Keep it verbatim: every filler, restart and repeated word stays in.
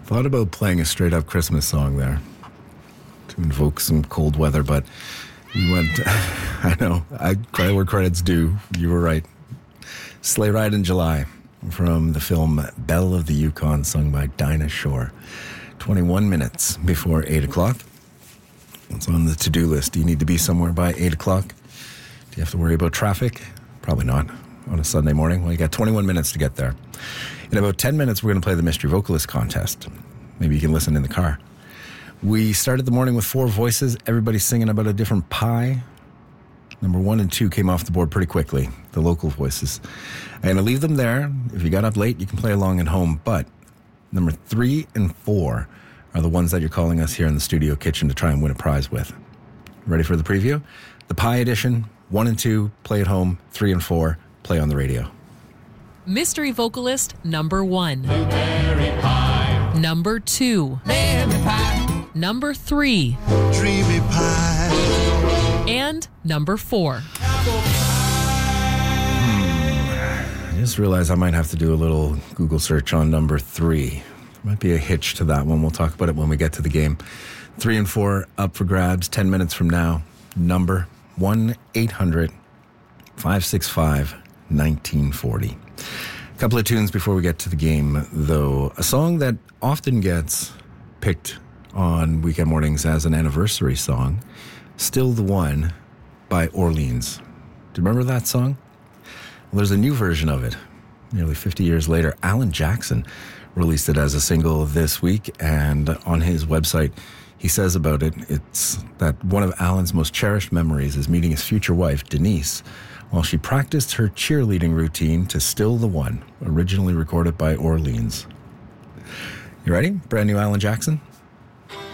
Thought about playing a straight-up Christmas song there to invoke some cold weather, but you went... I know. I credit where credit's due. You were right. Sleigh Ride in July from the film Belle of the Yukon, sung by Dinah Shore. twenty-one minutes before eight o'clock. It's on the to-do list. Do you need to be somewhere by eight o'clock? Do you have to worry about traffic? Probably not on a Sunday morning. Well, you got twenty-one minutes to get there. In about ten minutes, we're going to play the Mystery Vocalist Contest. Maybe you can listen in the car. We started the morning with four voices. Everybody's singing about a different pie. Number one and two came off the board pretty quickly, the local voices. I'm going to leave them there. If you got up late, you can play along at home. But number three and four are the ones that you're calling us here in the studio kitchen to try and win a prize with. Ready for the preview? The Pie Edition, one and two, play at home. Three and four, play on the radio. Mystery vocalist number one. Blueberry pie. Number two. Lemon pie. Number three. Dreamy pie. And number four. Apple pie. Hmm. I just realized I might have to do a little Google search on number three. There might be a hitch to that one. We'll talk about it when we get to the game. Three and four up for grabs ten minutes from now. Number one eight hundred five six five nineteen forty. A couple of tunes before we get to the game, though. A song that often gets picked on weekend mornings as an anniversary song, Still the One by Orleans. Do you remember that song? Well, there's a new version of it. Nearly fifty years later, Alan Jackson released it as a single this week, and on his website, he says about it, it's that one of Alan's most cherished memories is meeting his future wife, Denise, while she practiced her cheerleading routine to Still the One, originally recorded by Orleans. You ready? Brand new Alan Jackson?